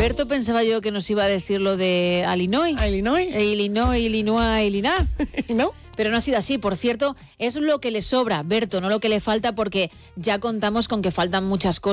Berto pensaba yo que nos iba a decir lo de Illinois. Illinois. ¿No? Pero no ha sido así. Por cierto, es lo que le sobra, Berto, no lo que le falta, porque ya contamos con que faltan muchas cosas.